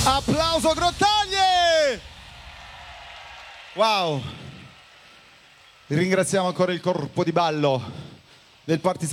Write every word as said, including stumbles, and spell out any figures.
Applauso Grottaglie! Wow! Ringraziamo ancora il corpo di ballo del Partisan